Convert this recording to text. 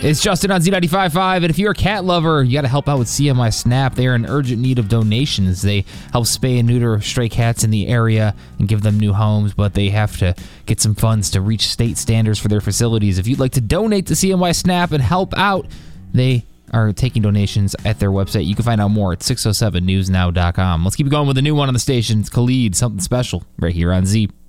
It's Justin on Z95.5, and if you're a cat lover, you got to help out with CMI Snap. They are in urgent need of donations. They help spay and neuter stray cats in the area and give them new homes, but they have to get some funds to reach state standards for their facilities. If you'd like to donate to CMI Snap and help out, they are taking donations at their website. You can find out more at 607newsnow.com. Let's keep going with a new one on the station. It's Khalid, Something Special, right here on Z.